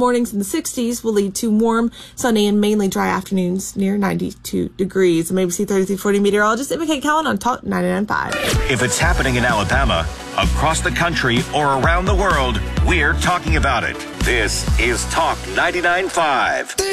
mornings in the 60s will lead to warm, sunny, and mainly dry afternoons near 92 degrees. I'm ABC 3340 meteorologist Emma Kate Callan on Talk 99.5. If it's happening in Alabama, across the country, or around the world, we're talking about it. This is Talk 99.5.